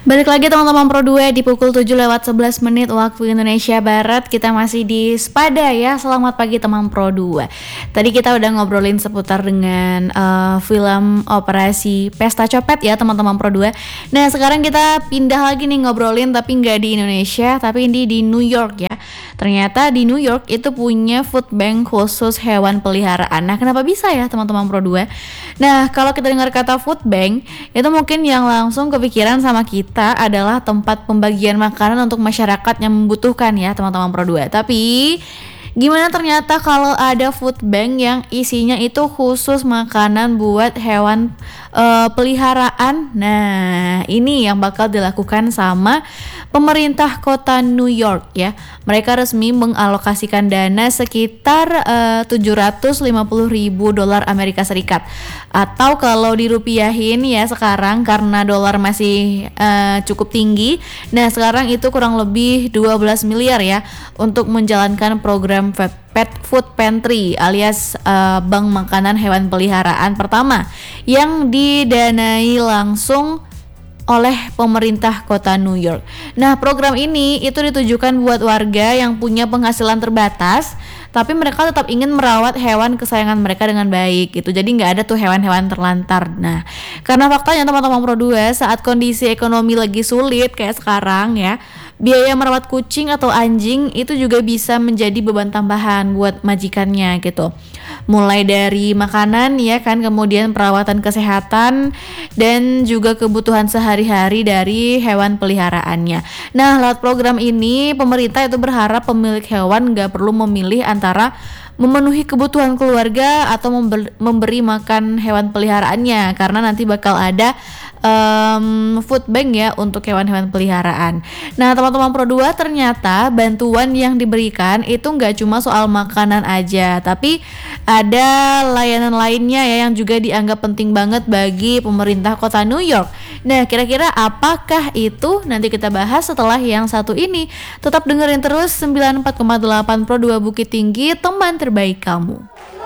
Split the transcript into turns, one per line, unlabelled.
Balik lagi teman-teman Pro 2 di pukul 7:11 waktu Indonesia Barat. Kita masih di Spada ya. Selamat pagi teman Pro 2. Tadi kita udah ngobrolin seputar dengan film Operasi Pesta Copet ya teman-teman Pro 2. Nah sekarang kita pindah lagi nih ngobrolin, tapi nggak di Indonesia, tapi ini di New York ya. Ternyata di New York itu punya food bank khusus hewan peliharaan. Nah kenapa bisa ya teman-teman Pro 2? Nah kalau kita dengar kata food bank, itu mungkin yang langsung kepikiran sama kita adalah tempat pembagian makanan untuk masyarakat yang membutuhkan ya teman-teman Pro 2. Tapi gimana ternyata kalau ada food bank yang isinya itu khusus makanan buat hewan peliharaan. Nah ini yang bakal dilakukan sama pemerintah kota New York ya. Mereka resmi mengalokasikan dana sekitar $750.000 Amerika Serikat. Atau kalau dirupiahin ya sekarang karena dolar masih cukup tinggi. Nah sekarang itu kurang lebih 12 miliar ya untuk menjalankan program Pet Food Pantry alias bank makanan hewan peliharaan pertama yang didanai langsung oleh pemerintah kota New York. Nah program ini itu ditujukan buat warga yang punya penghasilan terbatas tapi mereka tetap ingin merawat hewan kesayangan mereka dengan baik gitu. Jadi nggak ada tuh hewan-hewan terlantar. Nah karena faktanya teman-teman Pro 2 saat kondisi ekonomi lagi sulit kayak sekarang ya, biaya merawat kucing atau anjing itu juga bisa menjadi beban tambahan buat majikannya gitu. Mulai dari makanan ya kan, kemudian perawatan kesehatan dan juga kebutuhan sehari-hari dari hewan peliharaannya. Nah lewat program ini pemerintah itu berharap pemilik hewan gak perlu memilih antara memenuhi kebutuhan keluarga atau memberi makan hewan peliharaannya, karena nanti bakal ada food bank ya untuk hewan-hewan peliharaan. Nah teman-teman Pro 2, ternyata bantuan yang diberikan itu nggak cuma soal makanan aja, tapi ada layanan lainnya ya yang juga dianggap penting banget bagi pemerintah kota New York. Nah kira-kira apakah itu? Nanti kita bahas setelah yang satu ini. Tetap dengerin terus 94,8 Pro 2 Bukit Tinggi, teman terbaik kamu.